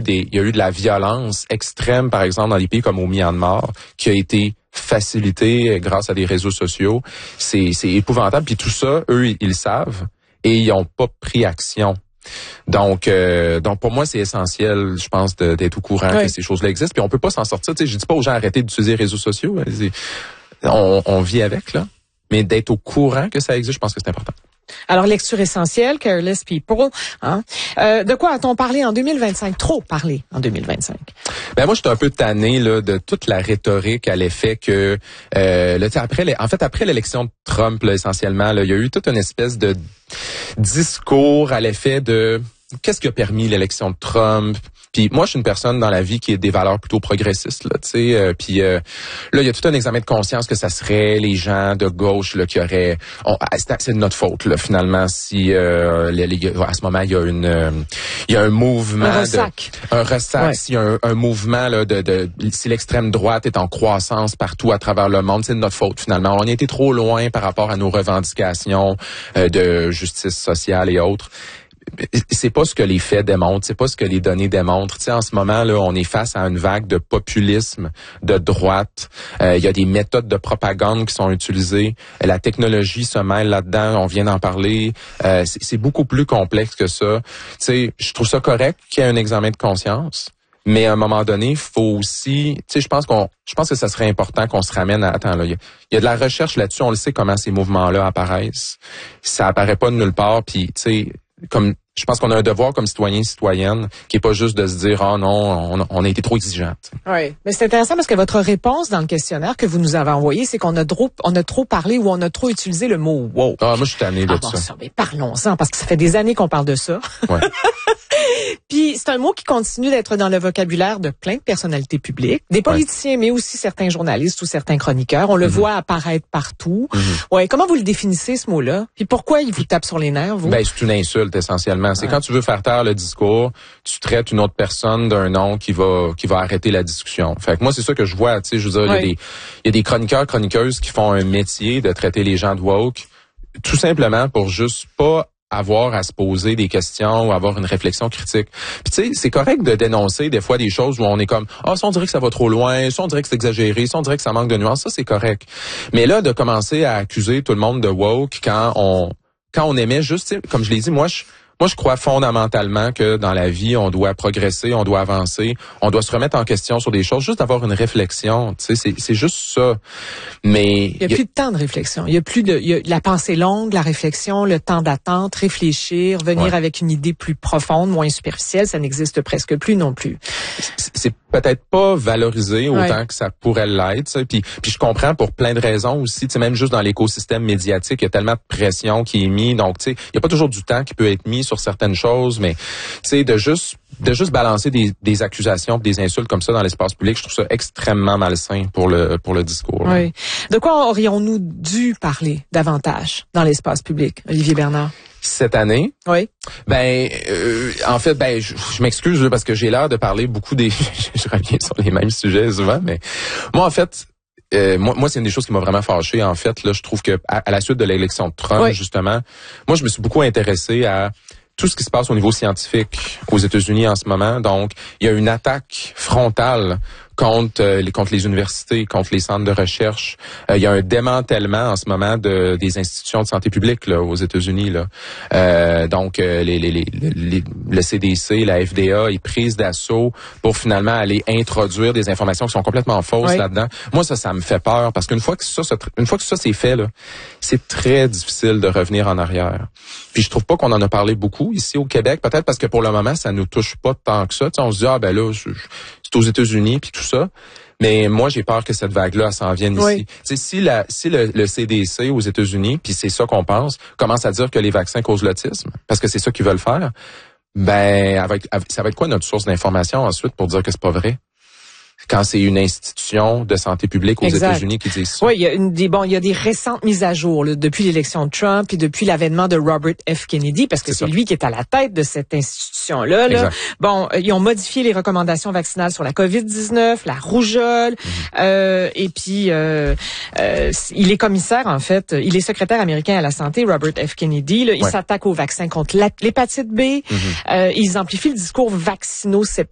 il y a eu de la violence extrême, par exemple, dans des pays comme au Myanmar, qui a été facilitée grâce à des réseaux sociaux. C'est épouvantable. Puis tout ça, eux, ils le savent et ils n'ont pas pris action. Donc pour moi, c'est essentiel, je pense, d'être au courant que ces choses-là existent. Puis on peut pas s'en sortir. Tu sais, je dis pas aux gens arrêtez d'utiliser les réseaux sociaux. On vit avec, là. Mais d'être au courant que ça existe, je pense que c'est important. Alors, lecture essentielle, Careless People. Hein? De quoi a-t-on parlé en 2025? Trop parlé en 2025. Ben moi, j'étais un peu tanné là de toute la rhétorique à l'effet que après l'élection de Trump, là, essentiellement, là, il y a eu toute une espèce de discours à l'effet de qu'est-ce qui a permis l'élection de Trump. Puis moi, je suis une personne dans la vie qui a des valeurs plutôt progressistes, là, tu sais. Puis là, il y a tout un examen de conscience que ça serait les gens de gauche là qui auraient. C'est de notre faute là, finalement, si à ce moment il y a un mouvement, un ressac, s'il y a un mouvement là si l'extrême droite est en croissance partout à travers le monde, c'est de notre faute finalement. On a été trop loin par rapport à nos revendications de justice sociale et autres. C'est pas ce que les faits démontrent, c'est pas ce que les données démontrent. Tu sais, en ce moment là, on est face à une vague de populisme de droite. Il y a des méthodes de propagande qui sont utilisées. La technologie se mêle là-dedans. On vient d'en parler. C'est beaucoup plus complexe que ça. Tu sais, je trouve ça correct qu'il y ait un examen de conscience. Mais à un moment donné, il faut aussi, tu sais, je pense que ça serait important qu'on se ramène à, attends, là, il y a de la recherche là-dessus, on le sait comment ces mouvements-là apparaissent. Ça apparaît pas de nulle part, puis tu sais, comme je pense qu'on a un devoir comme citoyen, citoyenne, qui est pas juste de se dire ah non, on a été trop exigeant. Oui, mais c'est intéressant parce que votre réponse dans le questionnaire que vous nous avez envoyé, c'est qu'on a trop parlé ou on a trop utilisé le mot woke. Ah, moi je suis tanné de ça. Mais parlons-en parce que ça fait des années qu'on parle de ça. Ouais. Puis c'est un mot qui continue d'être dans le vocabulaire de plein de personnalités publiques, des politiciens, mais aussi certains journalistes ou certains chroniqueurs. On le voit apparaître partout. Ouais, comment vous le définissez ce mot-là? Puis pourquoi il vous tape sur les nerfs, vous? Ben c'est une insulte essentiellement. C'est quand tu veux faire taire le discours, tu traites une autre personne d'un nom qui va arrêter la discussion. Fait que moi c'est ça que je vois. Tu sais, je veux dire, il y a des chroniqueurs/chroniqueuses qui font un métier de traiter les gens de woke, tout simplement pour juste pas avoir à se poser des questions ou avoir une réflexion critique. Puis tu sais, c'est correct de dénoncer des fois des choses où on est comme ça on dirait que ça va trop loin, ça on dirait que c'est exagéré, ça on dirait que ça manque de nuances, ça c'est correct. Mais là de commencer à accuser tout le monde de woke quand on aimait juste, comme je l'ai dit, moi je crois fondamentalement que dans la vie, on doit progresser, on doit avancer, on doit se remettre en question sur des choses, juste avoir une réflexion, tu sais, c'est juste ça. Mais il y a plus de temps de réflexion, il y a la pensée longue, la réflexion, le temps d'attente, réfléchir, venir avec une idée plus profonde, moins superficielle, ça n'existe presque plus non plus. C'est peut-être pas valorisé autant que ça pourrait l'être, ça. Puis je comprends pour plein de raisons aussi, tu sais, même juste dans l'écosystème médiatique, il y a tellement de pression qui est mise, donc tu sais, il y a pas toujours du temps qui peut être mis sur certaines choses, mais tu sais, de juste balancer des accusations, des insultes comme ça dans l'espace public, je trouve ça extrêmement malsain pour le discours. Là. Oui. De quoi aurions-nous dû parler davantage dans l'espace public, Olivier Bernard? Cette année? Oui. En fait, je m'excuse parce que j'ai l'air de parler beaucoup je reviens sur les mêmes sujets souvent, mais moi, en fait, moi, c'est une des choses qui m'a vraiment fâché, en fait. Là, je trouve que à la suite de l'élection de Trump, justement, moi, je me suis beaucoup intéressé à tout ce qui se passe au niveau scientifique aux États-Unis en ce moment. Donc, il y a une attaque frontale contre les universités, contre les centres de recherche. Il y a un démantèlement en ce moment des institutions de santé publique là, aux États-Unis. Là. Donc, le CDC, la FDA est prise d'assaut pour finalement aller introduire des informations qui sont complètement fausses là-dedans. Moi, ça me fait peur parce qu'une fois que ça c'est fait, là, c'est très difficile de revenir en arrière. Puis je trouve pas qu'on en a parlé beaucoup ici au Québec, peut-être parce que pour le moment, ça nous touche pas tant que ça. T'sais, on se dit là, c'est aux États-Unis puis tout ça. Mais moi, j'ai peur que cette vague-là s'en vienne ici. T'sais, si le CDC aux États-Unis, puis c'est ça qu'on pense, commence à dire que les vaccins causent l'autisme, parce que c'est ça qu'ils veulent faire, ça va être quoi notre source d'information ensuite pour dire que c'est pas vrai? Quand c'est une institution de santé publique aux États-Unis qui dit ça. Oui, il y a des récentes mises à jour là, depuis l'élection de Trump et depuis l'avènement de Robert F. Kennedy, parce que c'est lui qui est à la tête de cette institution-là. Là. Bon, ils ont modifié les recommandations vaccinales sur la COVID-19, la rougeole, et puis il est commissaire, en fait, il est secrétaire américain à la santé, Robert F. Kennedy. Là, il s'attaque aux vaccins contre l'hépatite B. Ils amplifient le discours vaccinosceptique.